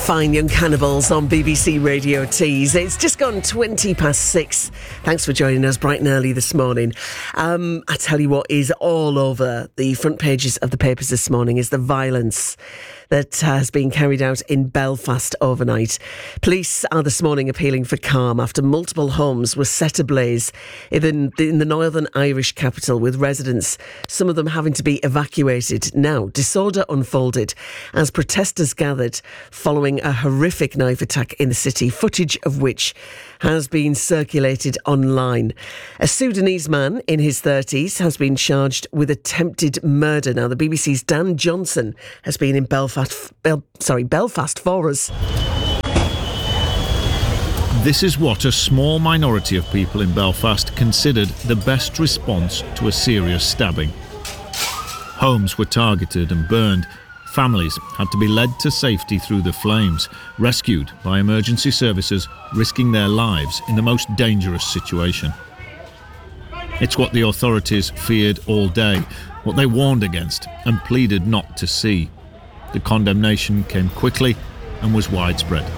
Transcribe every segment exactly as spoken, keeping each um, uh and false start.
Fine Young Cannibals on B B C Radio Tees. It's just gone twenty past six. Thanks for joining us bright and early this morning. Um, I tell you what is all over the front pages of the papers this morning is the violence that has been carried out in Belfast overnight. Police are this morning appealing for calm after multiple homes were set ablaze in the, in the Northern Irish capital, with residents, some of them having to be evacuated. Now, disorder unfolded as protesters gathered following a horrific knife attack in the city, footage of which has been circulated online. A Sudanese man in his thirties has been charged with attempted murder. Now, the B B C's Dan Johnson has been in Belfast, Bel, sorry, Belfast for us. This is what a small minority of people in Belfast considered the best response to a serious stabbing. Homes were targeted and burned. Families had to be led to safety through the flames, rescued by emergency services, risking their lives in the most dangerous situation. It's what the authorities feared all day, what they warned against and pleaded not to see. The condemnation came quickly and was widespread.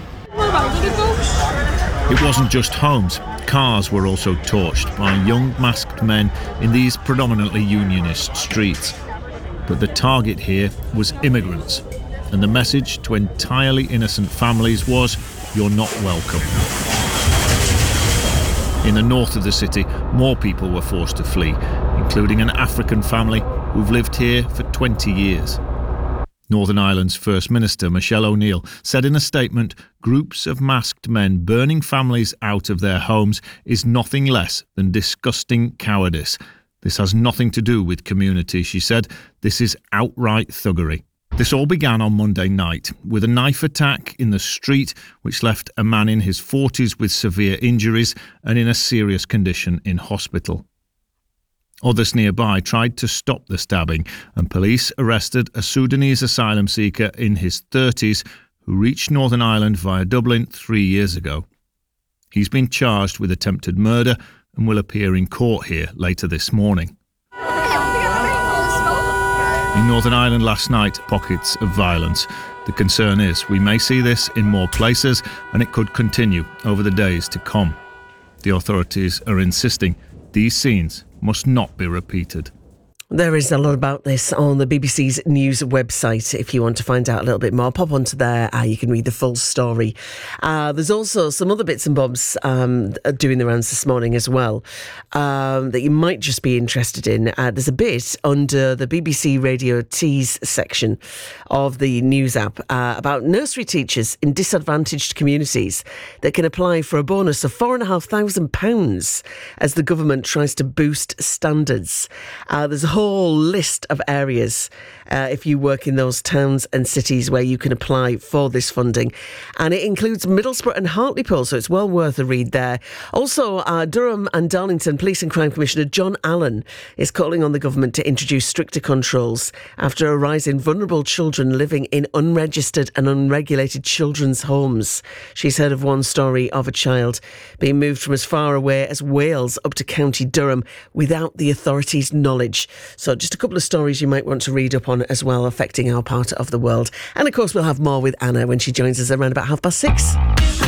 It wasn't just homes. Cars were also torched by young masked men in these predominantly unionist streets. But the target here was immigrants, and the message to entirely innocent families was, "You're not welcome." In the north of the city, more people were forced to flee, including an African family who've lived here for twenty years. Northern Ireland's First Minister, Michelle O'Neill, said in a statement, "Groups of masked men burning families out of their homes is nothing less than disgusting cowardice. This has nothing to do with community," she said. "This is outright thuggery." This all began on Monday night with a knife attack in the street which left a man in his forties with severe injuries and in a serious condition in hospital. Others nearby tried to stop the stabbing, and police arrested a Sudanese asylum seeker in his thirties who reached Northern Ireland via Dublin three years ago. He's been charged with attempted murder and will appear in court here later this morning. In Northern Ireland last night, pockets of violence. The concern is we may see this in more places, and it could continue over the days to come. The authorities are insisting these scenes must not be repeated. There is a lot about this on the B B C's news website. If you want to find out a little bit more, pop onto there. Uh, you can read the full story. Uh, there's also some other bits and bobs um, doing the rounds this morning as well um, that you might just be interested in. Uh, there's a bit under the B B C Radio Tees section of the news app uh, about nursery teachers in disadvantaged communities that can apply for a bonus of four and a half thousand pounds as the government tries to boost standards. Uh, there's a whole list of areas uh, if you work in those towns and cities where you can apply for this funding, and it includes Middlesbrough and Hartlepool, so it's well worth a read there. Also, uh, Durham and Darlington Police and Crime Commissioner John Allen is calling on the government to introduce stricter controls after a rise in vulnerable children living in unregistered and unregulated children's homes. She's heard of one story of a child being moved from as far away as Wales up to County Durham without the authorities' knowledge. So just a couple of stories you might want to read up on as well, affecting our part of the world. And of course, we'll have more with Anna when she joins us around about half past six.